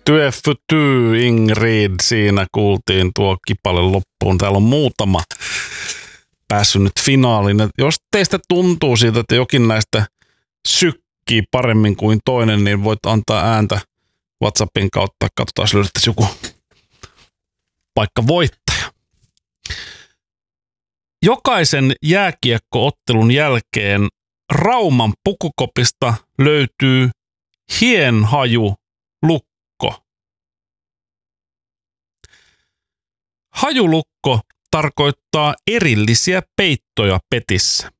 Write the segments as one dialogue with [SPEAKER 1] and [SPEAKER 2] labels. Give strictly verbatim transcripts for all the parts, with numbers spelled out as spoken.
[SPEAKER 1] Tyefty Ingrid, siinä kuultiin tuo kipale loppuun. Täällä on muutama päässyt nyt finaaliin. Jos teistä tuntuu siitä, että jokin näistä sykkii paremmin kuin toinen, niin voit antaa ääntä WhatsAppin kautta. Katsotaan, jos löydettäisiin joku paikka voittaja. Jokaisen jääkiekkoottelun jälkeen Rauman pukukopista löytyy hienhaju lukko. Hajulukko tarkoittaa erillisiä peittoja petissä.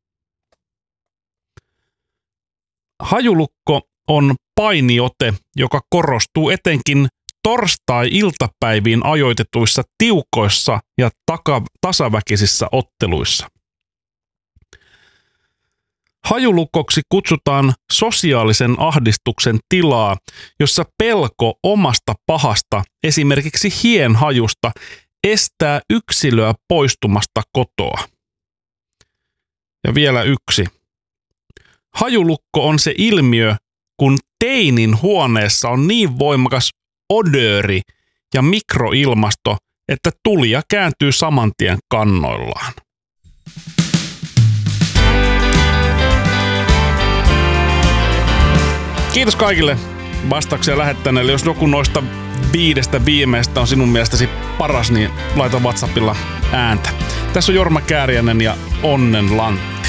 [SPEAKER 1] Hajulukko on painiote, joka korostuu etenkin torstai-iltapäiviin ajoitetuissa tiukoissa ja taka- tasaväkisissä otteluissa. Hajulukoksi kutsutaan sosiaalisen ahdistuksen tilaa, jossa pelko omasta pahasta, esimerkiksi hienhajusta, estää yksilöä poistumasta kotoa. Ja vielä yksi. Hajulukko on se ilmiö, kun teinin huoneessa on niin voimakas odööri ja mikroilmasto, että tulija kääntyy saman tien kannoillaan. Kiitos kaikille vastauksia lähettäneille. Jos joku noista viidestä viimeistä on sinun mielestäsi paras, niin laita WhatsAppilla ääntä. Tässä on Jorma Kääriäinen ja Onnen Lantti.